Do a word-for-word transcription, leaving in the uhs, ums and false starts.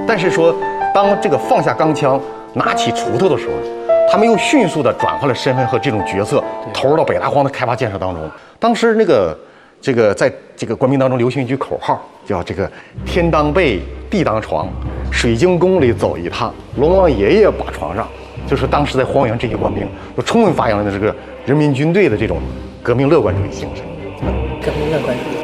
但是说，当这个放下钢枪，拿起锄头的时候，他们又迅速地转换了身份和这种角色，投入到北大荒的开发建设当中。当时那个这个在这个官兵当中流行一句口号，叫这个“天当被，地当床，水晶宫里走一趟，龙王爷爷把床上”。就是当时在荒原这些官兵都充分发扬了这个人民军队的这种革命乐观主义精神。 革命乐观主义。